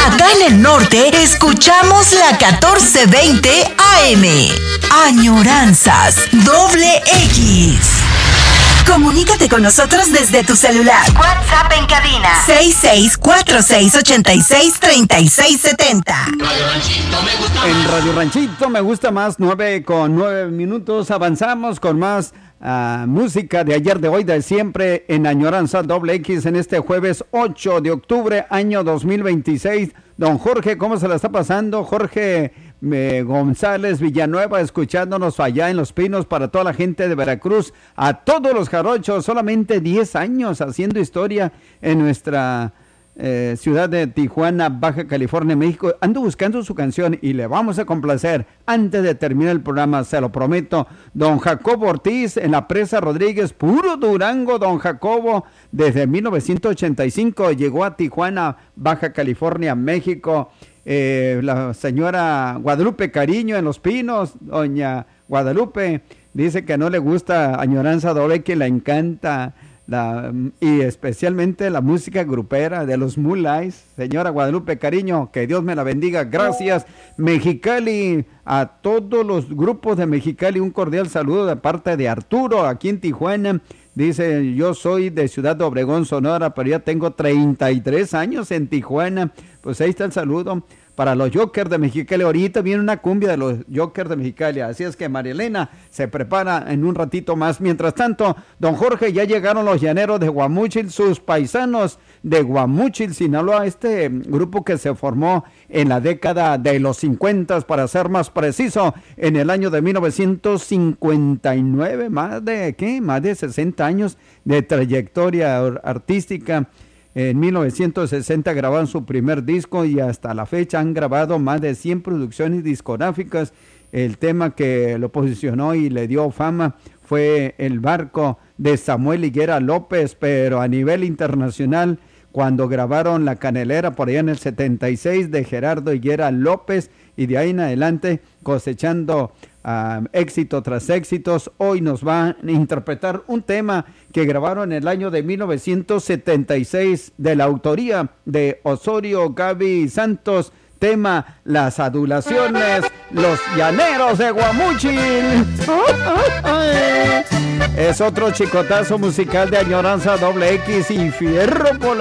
Acá en el norte escuchamos la 1420 AM. Añoranzas X. Comunícate con nosotros desde tu celular. WhatsApp en cabina 6646863670. En Radio Ranchito me gusta más, 9:09. Avanzamos con más música de ayer, de hoy, de siempre en Añoranza X en este jueves 8 de octubre, año 2026. Don Jorge, ¿cómo se la está pasando? Jorge González Villanueva, escuchándonos allá en Los Pinos, para toda la gente de Veracruz, a todos los jarochos, solamente 10 años haciendo historia en nuestra ciudad de Tijuana, Baja California, México. Ando buscando su canción y le vamos a complacer antes de terminar el programa, se lo prometo. Don Jacobo Ortiz en la Presa Rodríguez, puro Durango. Don Jacobo, desde 1985 llegó a Tijuana, Baja California, México. La señora Guadalupe Cariño en Los Pinos, doña Guadalupe, dice que no le gusta Añoranza X, le encanta y especialmente la música grupera de los Mulais. Señora Guadalupe Cariño, que Dios me la bendiga. Gracias. Mexicali, a todos los grupos de Mexicali, un cordial saludo de parte de Arturo, aquí en Tijuana. Dice, yo soy de Ciudad de Obregón, Sonora, pero ya tengo 33 años en Tijuana. Pues ahí está el saludo para los Jokers de Mexicali. Ahorita viene una cumbia de los Jokers de Mexicali, así es que María Elena se prepara en un ratito más. Mientras tanto, don Jorge, ya llegaron los llaneros de Guamúchil, sus paisanos de Guamúchil, Sinaloa, este grupo que se formó en la década de los 50, para ser más preciso, en el año de 1959, más de 60 años de trayectoria artística. En 1960 grabaron su primer disco y hasta la fecha han grabado más de 100 producciones discográficas. El tema que lo posicionó y le dio fama fue El Barco, de Samuel Higuera López, pero a nivel internacional, cuando grabaron La Canelera por allá en el 76 de Gerardo Higuera López, y de ahí en adelante cosechando éxito tras éxitos. Hoy nos va a interpretar un tema que grabaron en el año de 1976 de la autoría de Osorio Gaby Santos, tema Las Adulaciones, los Llaneros de Guamúchil. Es otro chicotazo musical de Añoranza X y fierro por la